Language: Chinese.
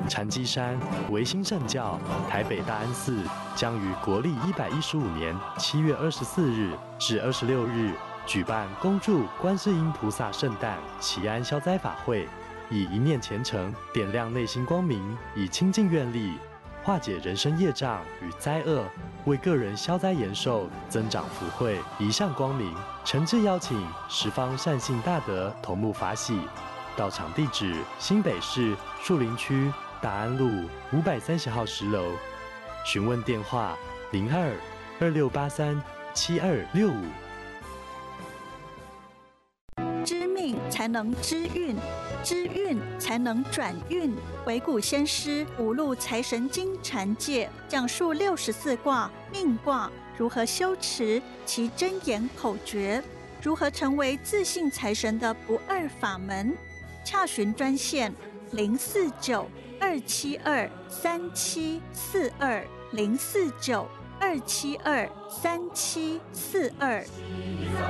禅机山维新圣教台北大安寺将于国历115年7月24日至26日举办恭祝观世音菩萨圣诞祈安消灾法会，以一念虔诚点亮内心光明，以清净愿力化解人生业障与灾厄，为个人消灾延寿，增长福慧，一向光明。诚挚邀请十方善信大德同沐法喜。到场地址：新北市树林区大安路530号10楼。询问电话：02-2683-7265。 知命才能知运，知运才能转运。惟古先师五路财神经禅戒讲述64卦命卦如何修持其真言口诀，如何成为自信财神的不二法门。洽询专线049-272-3742，049-272-3742。